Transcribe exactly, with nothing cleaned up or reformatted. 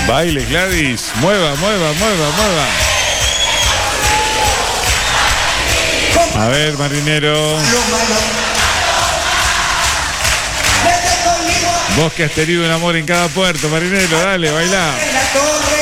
Baile, Gladys. Mueva, mueva, mueva, mueva. A ver, marinero. Vos que has tenido un amor en cada puerto, marinero, dale, bailá.